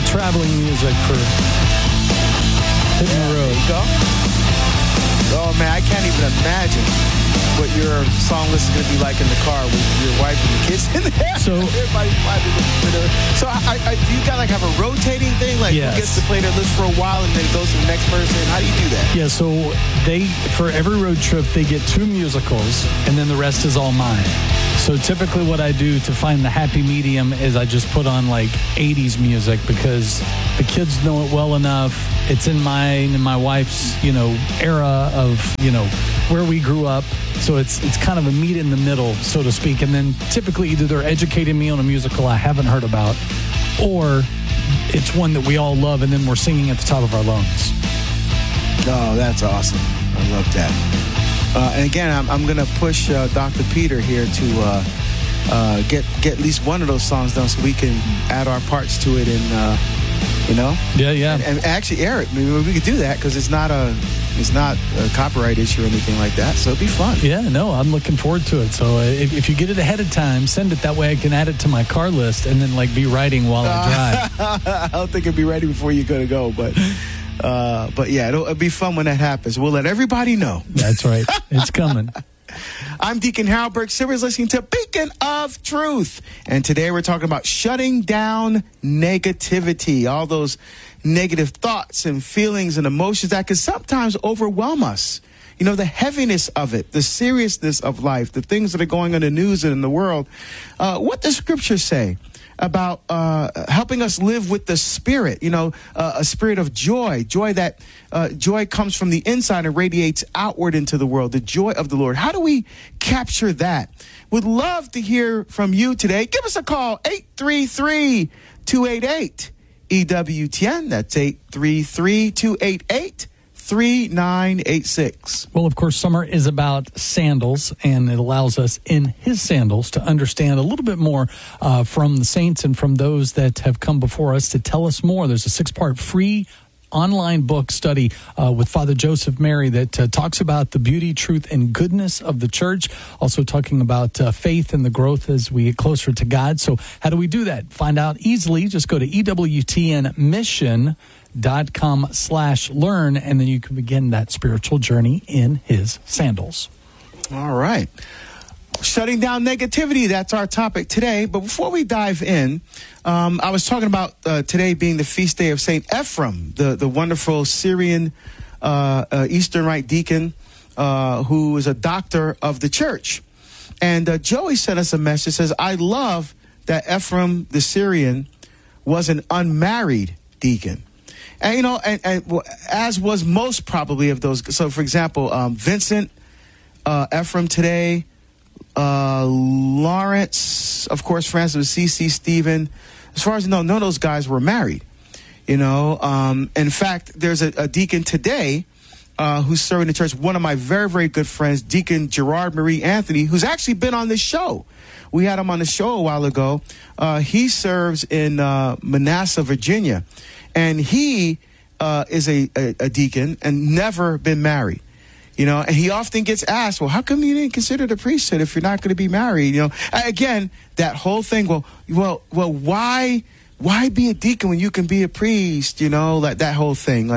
traveling music for hitting the road. There you go. Oh, man, I can't even imagine what your song list is going to be like in the car with your wife and the kids in there. So, everybody so do you got have a rotating thing? Like, yes. Who gets to play their list for a while and then it goes to the next person? How do you do that? Yeah, so for every road trip, they get 2 musicals, and then the rest is all mine. So typically what I do to find the happy medium is I just put on 80s music because the kids know it well enough. It's in mine and my wife's, era of, where we grew up. So it's kind of a meet in the middle, so to speak. And then typically either they're educating me on a musical I haven't heard about, or it's one that we all love and then we're singing at the top of our lungs. Oh, that's awesome. I love that. And again, I'm going to push Dr. Peter here to get at least one of those songs done so we can add our parts to it and, Yeah. And actually air it. Maybe we could do that because it's not a copyright issue or anything like that. So it'd be fun. Yeah, no, I'm looking forward to it. So if you get it ahead of time, send it. That way I can add it to my car list and then be writing while I drive. I don't think it'd be ready before you're going to go, but yeah, it'll be fun when that happens. We'll let everybody know. That's right. It's coming. I'm Deacon Harold Burke Silvers, listening to Beacon of Truth. And today we're talking about shutting down negativity, all those negative thoughts and feelings and emotions that can sometimes overwhelm us. The heaviness of it, the seriousness of life, the things that are going on in the news and in the world. What does Scripture say about helping us live with the Spirit, a spirit of joy, that joy comes from the inside and radiates outward into the world, the joy of the Lord. How do we capture that? Would love to hear from you today. Give us a call, 833-288-EWTN. That's 833-288-3986. Well, of course, summer is about sandals, and it allows us in his sandals to understand a little bit more from the saints and from those that have come before us to tell us more. There's a 6-part free online book study with Father Joseph Mary that talks about the beauty, truth, and goodness of the church. Also talking about faith and the growth as we get closer to God. So how do we do that? Find out easily. Just go to EWTNmission.com/learn, and then you can begin that spiritual journey in his sandals. All right. Shutting down negativity, that's our topic today. But before we dive in, I was talking about today being the feast day of St. Ephraim, the wonderful Syrian Eastern Rite deacon who is a doctor of the church. And Joey sent us a message, says, I love that Ephraim the Syrian was an unmarried deacon. And, and as was most probably of those. So, for example, Vincent, Ephraim today, Lawrence, of course, Francis, C.C. Stephen. As far as I know, none of those guys were married. In fact, there's a deacon today who's serving the church. One of my very, very good friends, Deacon Gerard Marie Anthony, who's actually been on this show. We had him on the show a while ago. He serves in Manassas, Virginia, and he is a deacon and never been married. And he often gets asked, well, how come you didn't consider the priesthood if you're not going to be married? Again, that whole thing, well, why be a deacon when you can be a priest? Like that whole thing,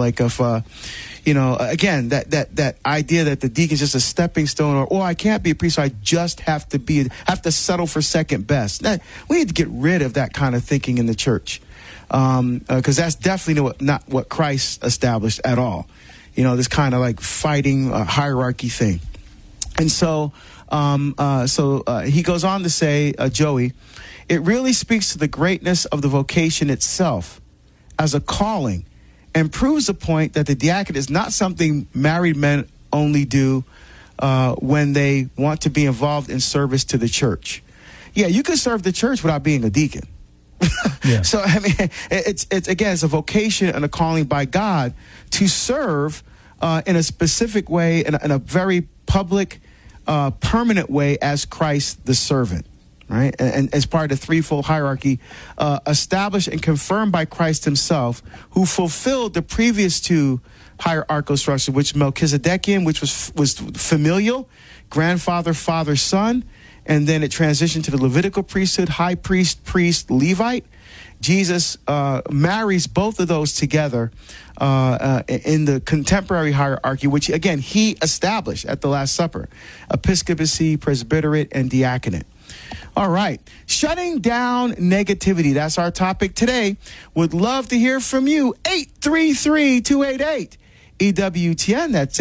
again, that idea that the deacon's just a stepping stone, or I can't be a priest, so I just have to settle for second best. We need to get rid of that kind of thinking in the church, because that's definitely not what Christ established at all. This kind of fighting hierarchy thing. And so he goes on to say, Joey, it really speaks to the greatness of the vocation itself as a calling and proves the point that the diaconate is not something married men only do when they want to be involved in service to the church. Yeah, you can serve the church without being a deacon. Yeah. So, it's a vocation and a calling by God to serve in a specific way, in a very public, permanent way as Christ the servant, right? And as part of the threefold hierarchy established and confirmed by Christ himself, who fulfilled the previous two hierarchical structure, which Melchizedekian, which was familial, grandfather, father, son, and then it transitioned to the Levitical priesthood, high priest, priest, Levite. Jesus marries both of those together in the contemporary hierarchy, which, again, he established at the Last Supper: episcopacy, presbyterate, and diaconate. All right. Shutting down negativity. That's our topic today. Would love to hear from you. 833-288. EWTN. That's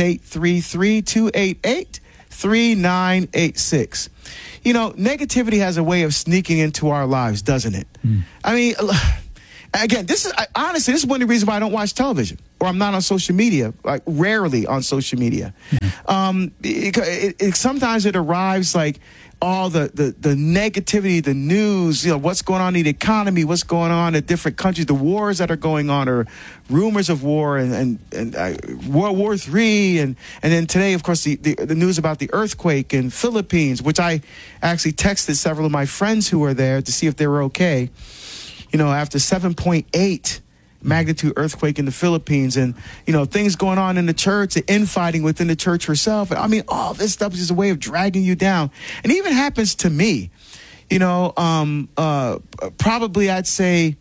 833-288-3986. You know, negativity has a way of sneaking into our lives, doesn't it? I mean, again, honestly, this is one of the reasons why I don't watch television, or I'm not on social media, like rarely on social media. Sometimes it arrives like all the negativity, the news, you know, what's going on in the economy, what's going on in different countries, the wars that are going on, or rumors of war, and World War III, and then today, of course, the news about the earthquake in Philippines, which I actually texted several of my friends who were there to see if they were okay. You know, after 7.8 magnitude earthquake in the Philippines, and, you know, things going on in the church, the infighting within the church herself. I mean, all this stuff is just a way of dragging you down. And it even happens to me. You know, probably I'd say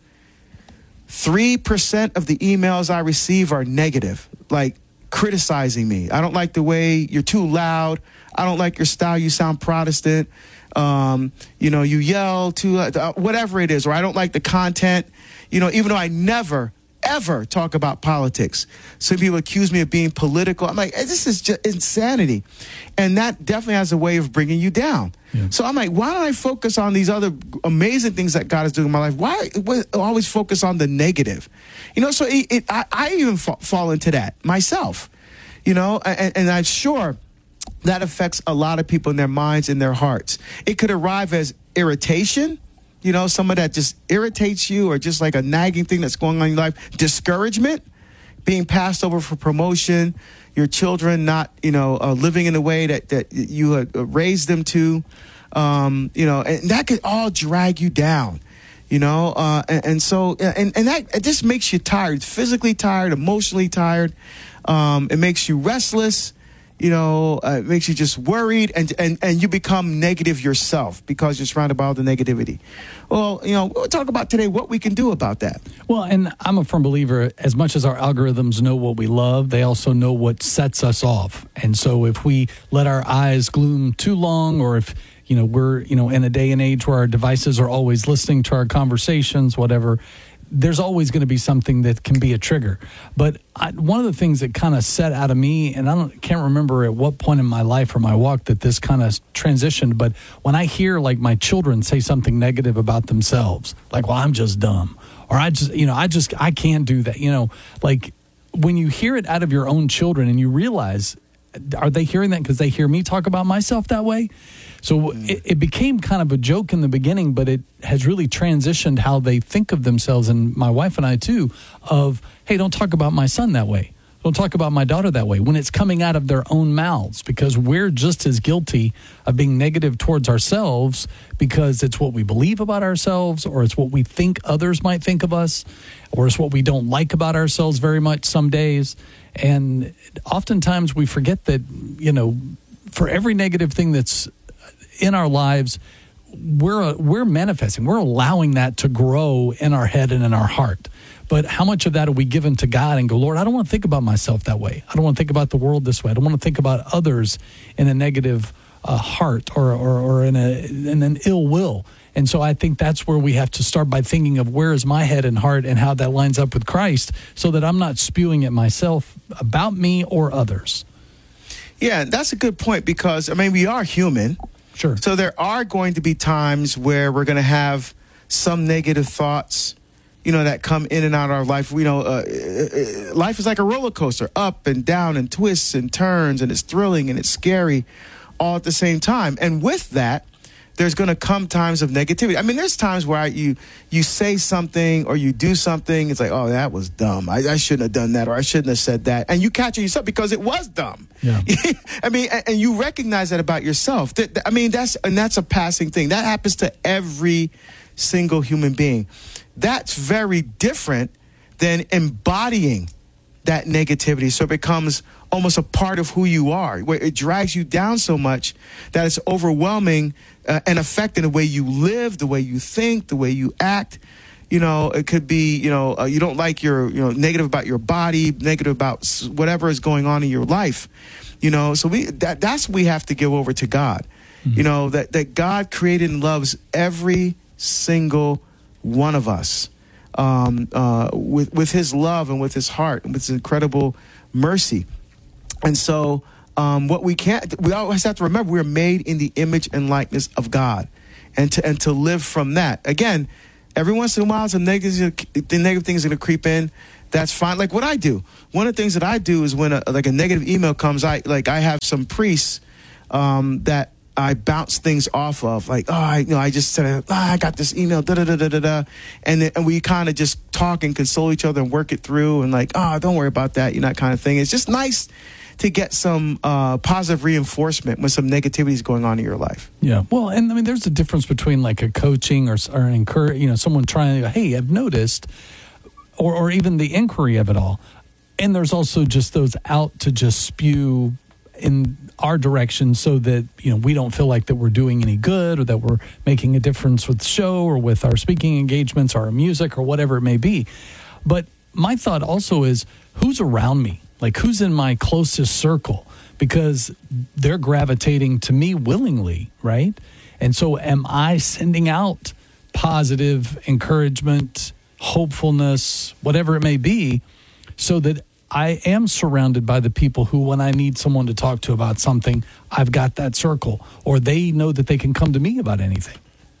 3% of the emails I receive are negative, like criticizing me. I don't like the way you're too loud. I don't like your style. You sound Protestant. You know, you yell too, whatever it is, or I don't like the content. You know, even though I never, ever talk about politics. Some people accuse me of being political. I'm like, this is just insanity. And that definitely has a way of bringing you down. Yeah. So I'm like, why don't I focus on these other amazing things that God is doing in my life? Why always focus on the negative? You know, so I even fall into that myself, you know, and I'm sure that affects a lot of people in their minds and their hearts. It could arrive as irritation. You know, some of that just irritates you, or just like a nagging thing that's going on in your life. Discouragement, being passed over for promotion, your children not, you know, living in a way that you had raised them to, you know, and that could all drag you down, you know, and so that it just makes you tired, physically tired, emotionally tired. It makes you restless. You know, it makes you just worried, and you become negative yourself because you're surrounded by all the negativity. Well, you know, we'll talk about today what we can do about that. Well, and I'm a firm believer, as much as our algorithms know what we love, they also know what sets us off. And so if we let our eyes gloom too long, or if, you know, we're, you know, in a day and age where our devices are always listening to our conversations, whatever, there's always going to be something that can be a trigger. But one of the things that kind of set out of me, and can't remember at what point in my life or my walk that this kind of transitioned, but when I hear like my children say something negative about themselves, like, well, I'm just dumb, or I can't do that. You know, like when you hear it out of your own children and you realize, are they hearing that because they hear me talk about myself that way? So it became kind of a joke in the beginning, but it has really transitioned how they think of themselves, and my wife and I too, of, hey, don't talk about my son that way. Don't talk about my daughter that way, when it's coming out of their own mouths, because we're just as guilty of being negative towards ourselves because it's what we believe about ourselves, or it's what we think others might think of us, or it's what we don't like about ourselves very much some days. And oftentimes we forget that, you know, for every negative thing that's in our lives, we're manifesting, we're allowing that to grow in our head and in our heart. But how much of that are we given to God and go, Lord, I don't want to think about myself that way. I don't want to think about the world this way. I don't want to think about others in a negative heart or in an ill will. And so I think that's where we have to start by thinking of where is my head and heart and how that lines up with Christ, so that I'm not spewing at myself about me or others. Yeah, that's a good point, because, I mean, we are human. Sure. So there are going to be times where we're going to have some negative thoughts, you know, that come in and out of our life. You know, life is like a roller coaster, up and down and twists and turns, and it's thrilling and it's scary all at the same time. And with that, there's going to come times of negativity. I mean, there's times where you say something or you do something. It's like, oh, that was dumb. I shouldn't have done that, or I shouldn't have said that. And you catch yourself because it was dumb. Yeah. I mean, and you recognize that about yourself. I mean, that's a passing thing. That happens to every single human being. That's very different than embodying that negativity. So it becomes almost a part of who you are, where it drags you down so much that it's overwhelming and affecting the way you live, the way you think, the way you act. It could be, you don't like negative about your body, negative about whatever is going on in your life. So that's what we have to give over to God. Mm-hmm. That God created and loves every single one of us with his love and with his heart and with his incredible mercy. And so we always have to remember we're made in the image and likeness of God, and to live from that. Again, every once in a while, some negative things are going to creep in. That's fine. Like what I do. One of the things that I do is when a negative email comes, I have some priests that I bounce things off of. Like, I just said, I got this email, and we kind of just talk and console each other and work it through, and don't worry about that, that kind of thing. It's just nice to get some positive reinforcement when some negativity is going on in your life. Yeah. Well, and I mean, there's a difference between like a coaching or an encourage, someone trying to, hey, I've noticed, or even the inquiry of it all. And there's also just those out to just spew in our direction so that, we don't feel like that we're doing any good or that we're making a difference with the show or with our speaking engagements or our music or whatever it may be. But my thought also is, who's around me? Like, who's in my closest circle? Because they're gravitating to me willingly, right? And so am I sending out positive encouragement, hopefulness, whatever it may be, so that I am surrounded by the people who, when I need someone to talk to about something, I've got that circle, or they know that they can come to me about anything.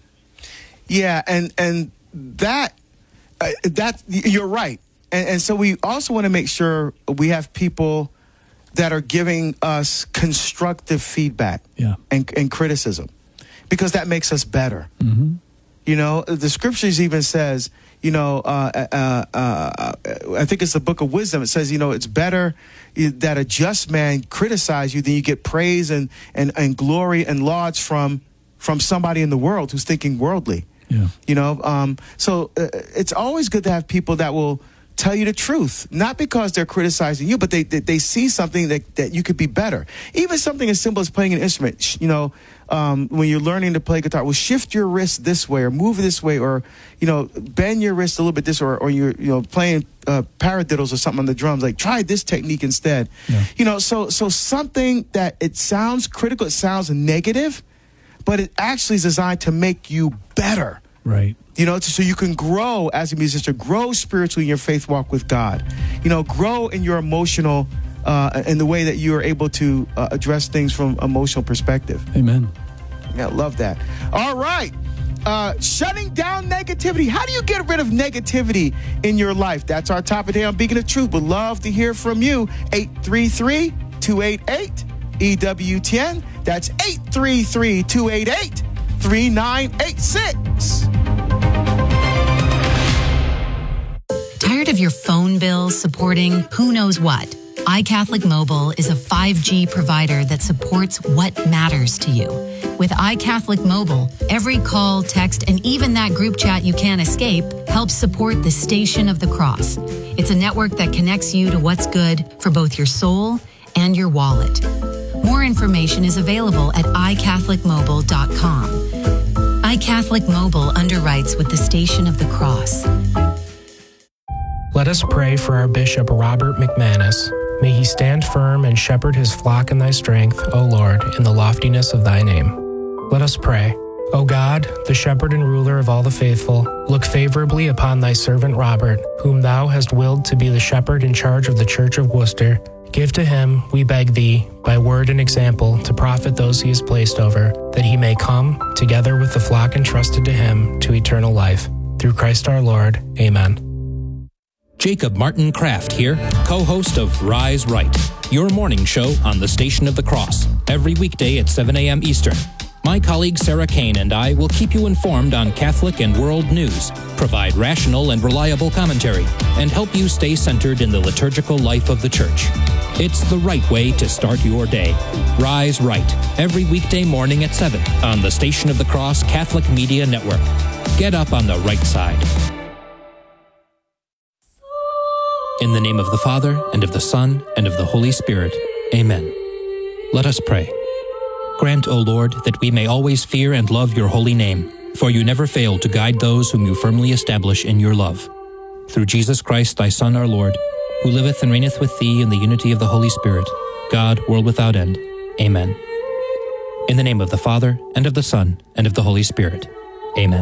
Yeah, and that you're right. And so we also want to make sure we have people that are giving us constructive feedback and criticism, because that makes us better. Mm-hmm. The scriptures even says, I think it's the book of wisdom. It says, it's better that a just man criticize you than you get praise and glory and lauds from somebody in the world who's thinking worldly. Yeah. So it's always good to have people that will tell you the truth, not because they're criticizing you, but they see something that you could be better. Even something as simple as playing an instrument. When you're learning to play guitar, well, shift your wrist this way or move this way, or bend your wrist a little bit this way, or you're playing paradiddles or something on the drums. Like, try this technique instead. Yeah. So something that it sounds critical, it sounds negative, but it actually is designed to make you better. Right. So you can grow as a musician, grow spiritually in your faith walk with God, grow in your emotional, in the way that you are able to address things from emotional perspective. Amen. Yeah, love that. All right. Shutting down negativity. How do you get rid of negativity in your life? That's our topic today on Beacon of Truth. Would love to hear from you. 833-288-EWTN. That's 833-288-3986. Tired of your phone bill supporting who knows what? iCatholic Mobile is a 5G provider that supports what matters to you. With iCatholic Mobile, every call, text, and even that group chat you can't escape helps support the Station of the Cross. It's a network that connects you to what's good for both your soul and your wallet. More information is available at iCatholicMobile.com. iCatholic Mobile underwrites with the Station of the Cross. Let us pray for our Bishop Robert McManus. May he stand firm and shepherd his flock in thy strength, O Lord, in the loftiness of thy name. Let us pray. O God, the shepherd and ruler of all the faithful, look favorably upon thy servant Robert, whom thou hast willed to be the shepherd in charge of the Church of Worcester. Give to him, we beg thee, by word and example, to profit those he has placed over, that he may come, together with the flock entrusted to him, to eternal life. Through Christ our Lord. Amen. Jacob Martin Kraft here, co-host of Rise Right, your morning show on the Station of the Cross, every weekday at 7 a.m. Eastern. My colleague Sarah Kane and I will keep you informed on Catholic and world news, provide rational and reliable commentary, and help you stay centered in the liturgical life of the Church. It's the right way to start your day. Rise Right, every weekday morning at 7 on the Station of the Cross Catholic Media Network. Get up on the right side. In the name of the Father, and of the Son, and of the Holy Spirit. Amen. Let us pray. Grant, O Lord, that we may always fear and love your holy name, For you never fail to guide those whom you firmly establish in your love. Through Jesus Christ, thy Son, our Lord, who liveth and reigneth with thee in the unity of the Holy Spirit, God, world without end. Amen. In the name of the Father, and of the Son, and of the Holy Spirit. Amen.